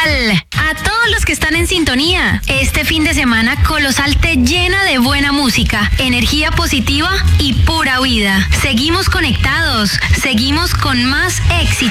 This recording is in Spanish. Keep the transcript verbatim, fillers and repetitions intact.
Colosal. A todos los que están en sintonía, este fin de semana Colosal te llena de buena música, energía positiva y pura vida. Seguimos conectados, seguimos con más éxito.